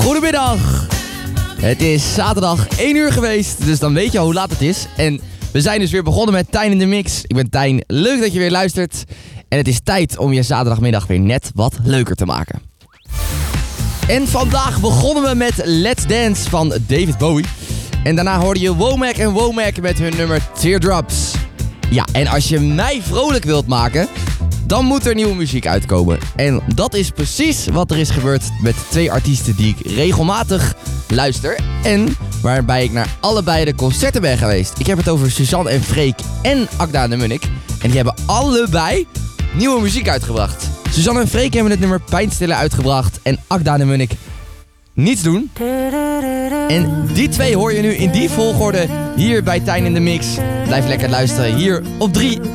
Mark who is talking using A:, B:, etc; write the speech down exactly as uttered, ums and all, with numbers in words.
A: Goedemiddag. Het is zaterdag één uur geweest, dus dan weet je hoe laat het is. En we zijn dus weer begonnen met Tijn in de Mix. Ik ben Tijn, leuk dat je weer luistert. En het is tijd om je zaterdagmiddag weer net wat leuker te maken. En vandaag begonnen we met Let's Dance van David Bowie. En daarna hoorde je Womack en Womack met hun nummer Teardrops. Ja, en als je mij vrolijk wilt maken, dan moet er nieuwe muziek uitkomen. En dat is precies wat er is gebeurd met twee artiesten die ik regelmatig luister. En waarbij ik naar allebei de concerten ben geweest. Ik heb het over Suzanne en Freek en Akda de Munnik. En die hebben allebei nieuwe muziek uitgebracht. Suzanne en Freek hebben het nummer Pijnstiller uitgebracht. En Akda de Munnik Niets Doen. En die twee hoor je nu in die volgorde hier bij Tijn in de Mix. Blijf lekker luisteren hier op drie.